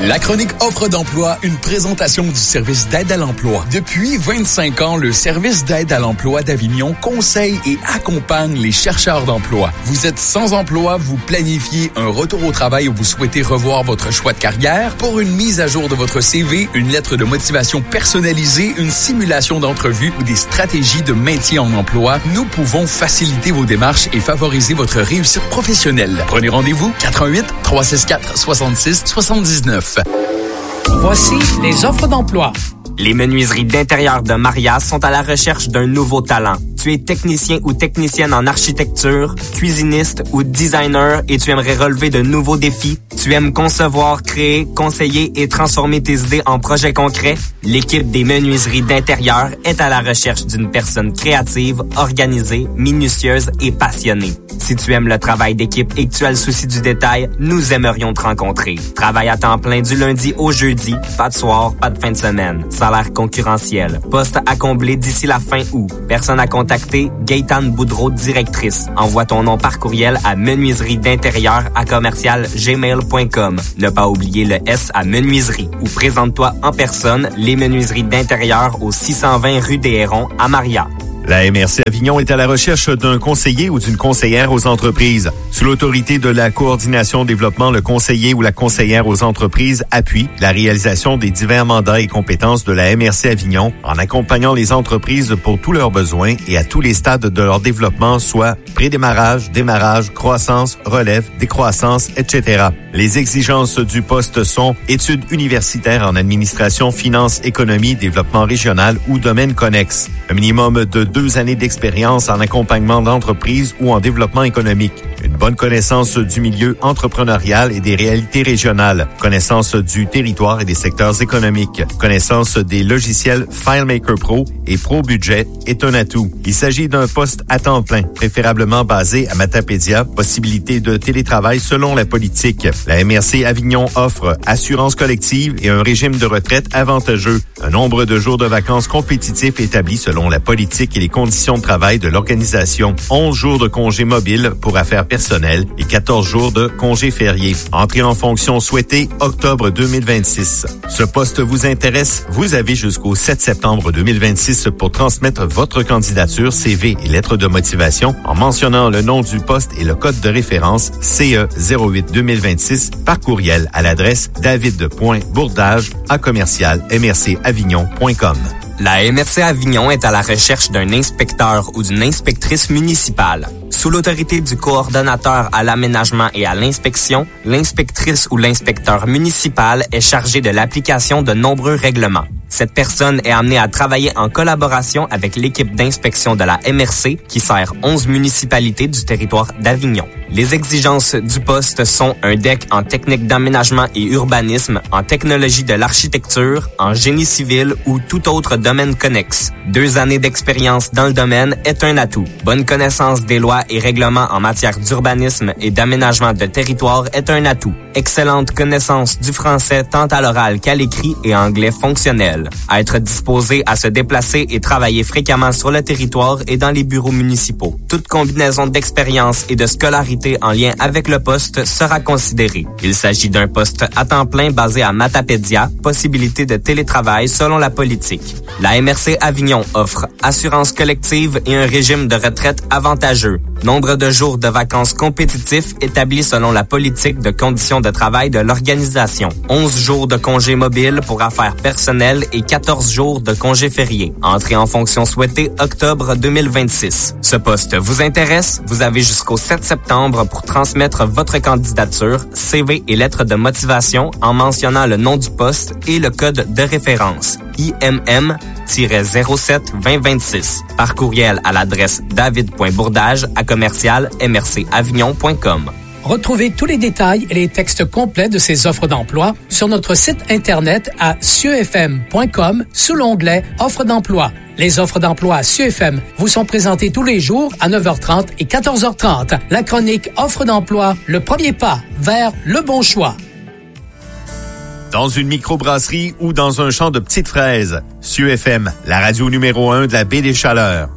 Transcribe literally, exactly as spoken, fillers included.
La chronique Offre d'emploi, une présentation du service d'aide à l'emploi. Depuis vingt-cinq ans, le service d'aide à l'emploi d'Avignon conseille et accompagne les chercheurs d'emploi. Vous êtes sans emploi, vous planifiez un retour au travail ou vous souhaitez revoir votre choix de carrière? Pour une mise à jour de votre C V, une lettre de motivation personnalisée, une simulation d'entrevue ou des stratégies de maintien en emploi, nous pouvons faciliter vos démarches et favoriser votre réussite professionnelle. Prenez rendez-vous quatre un huit, trois six quatre, soixante-six soixante-dix-neuf. Voici les offres d'emploi. Les menuiseries d'intérieur de Maria sont à la recherche d'un nouveau talent. Tu es technicien ou technicienne en architecture, cuisiniste ou designer et tu aimerais relever de nouveaux défis? Tu aimes concevoir, créer, conseiller et transformer tes idées en projets concrets? L'équipe des menuiseries d'intérieur est à la recherche d'une personne créative, organisée, minutieuse et passionnée. Si tu aimes le travail d'équipe et que tu as le souci du détail, nous aimerions te rencontrer. Travail à temps plein du lundi au jeudi, pas de soir, pas de fin de semaine. Salaire concurrentiel. Poste à combler d'ici la fin août. Personne à contacter, Gaëtane Boudreau, directrice. Envoie ton nom par courriel à menuiserie d'intérieur à commercial gmail point com. Ne pas oublier le S à menuiserie. Ou présente-toi en personne, les menuiseries d'intérieur au six cent vingt rue des Hérons à Maria. La M R C Avignon est à la recherche d'un conseiller ou d'une conseillère aux entreprises. Sous l'autorité de la coordination développement, le conseiller ou la conseillère aux entreprises appuie la réalisation des divers mandats et compétences de la M R C Avignon en accompagnant les entreprises pour tous leurs besoins et à tous les stades de leur développement, soit prédémarrage, démarrage, croissance, relève, décroissance, et cetera. Les exigences du poste sont études universitaires en administration, finance, économie, développement régional ou domaine connexe. Un minimum de deux années d'expérience en accompagnement d'entreprise ou en développement économique. Une bonne connaissance du milieu entrepreneurial et des réalités régionales. Connaissance du territoire et des secteurs économiques. Connaissance des logiciels FileMaker Pro et Pro Budget est un atout. Il s'agit d'un poste à temps plein, préférablement basé à Matapédia. Possibilité de télétravail selon la politique. La M R C Avignon offre assurance collective et un régime de retraite avantageux. Un nombre de jours de vacances compétitifs établi selon la politique et les conditions de travail de l'organisation. onze jours de congés mobiles pour affaires personnelles et quatorze jours de congés fériés. Entrée en fonction souhaitée octobre deux mille vingt-six. Ce poste vous intéresse? Vous avez jusqu'au sept septembre deux mille vingt-six pour transmettre votre candidature, C V et lettre de motivation en mentionnant le nom du poste et le code de référence C E zéro huit deux mille vingt-six par courriel à l'adresse david point bourdage à commercial m r c avignon point com. La M R C Avignon est à la recherche d'un inspecteur ou d'une inspectrice municipale. Sous l'autorité du coordonnateur à l'aménagement et à l'inspection, l'inspectrice ou l'inspecteur municipal est chargé de l'application de nombreux règlements. Cette personne est amenée à travailler en collaboration avec l'équipe d'inspection de la M R C qui sert onze municipalités du territoire d'Avignon. Les exigences du poste sont un D E C en technique d'aménagement et urbanisme, en technologie de l'architecture, en génie civil ou tout autre domaine connexe. Deux années d'expérience dans le domaine est un atout. Bonne connaissance des lois et règlements en matière d'urbanisme et d'aménagement de territoire est un atout. Excellente connaissance du français tant à l'oral qu'à l'écrit et anglais fonctionnel. À être disposé à se déplacer et travailler fréquemment sur le territoire et dans les bureaux municipaux. Toute combinaison d'expérience et de scolarité en lien avec le poste sera considérée. Il s'agit d'un poste à temps plein basé à Matapédia, possibilité de télétravail selon la politique. La M R C Avignon offre assurance collective et un régime de retraite avantageux. Nombre de jours de vacances compétitifs établis selon la politique de conditions de travail de l'organisation. onze jours de congés mobiles pour affaires personnelles et quatorze jours de congés fériés. Entrée en fonction souhaitée octobre deux mille vingt-six. Ce poste vous intéresse? Vous avez jusqu'au sept septembre pour transmettre votre candidature, C V et lettre de motivation en mentionnant le nom du poste et le code de référence I M M zéro sept vingt vingt-six par courriel à l'adresse david point bourdage à commercial m r c avignon point com. Retrouvez tous les détails et les textes complets de ces offres d'emploi sur notre site internet à cieux f m point com sous l'onglet Offres d'emploi. Les offres d'emploi à Cieux F M vous sont présentées tous les jours à neuf heures trente et quatorze heures trente. La chronique Offres d'emploi, le premier pas vers le bon choix. Dans une microbrasserie ou dans un champ de petites fraises, Cieux F M, la radio numéro un de la baie des Chaleurs.